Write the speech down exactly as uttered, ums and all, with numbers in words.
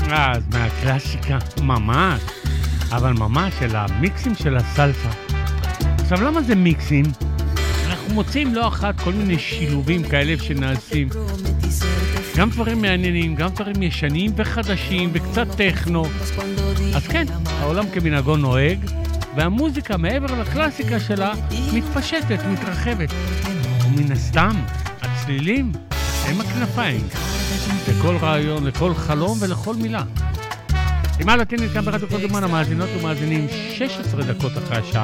אז מהקלאסיקה, ממש, אבל ממש של המיקסים של הסלסה. עכשיו, למה זה מיקסים? אנחנו מוצאים לא אחת כל מיני שילובים כאלה שנעשים. גם דברים מעניינים, גם דברים ישנים וחדשים וקצת טכנו. אז כן, העולם כמנהגו נוהג, והמוזיקה מעבר לקלאסיקה שלה מתפשטת, מתרחבת. ומן הסתם, הצלילים הם הכנפיים. לכל רעיון, לכל חלום ולכל מילה. עם הלטינית כאן ברדיו כל זמן, המאזינות ומאזינים שש עשרה דקות אחרי השעה